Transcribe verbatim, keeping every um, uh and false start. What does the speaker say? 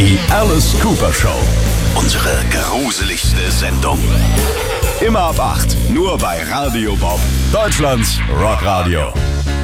Die Alice Cooper Show. Unsere gruseligste Sendung. Immer ab acht. Nur bei Radio Bob. Deutschlands Rockradio.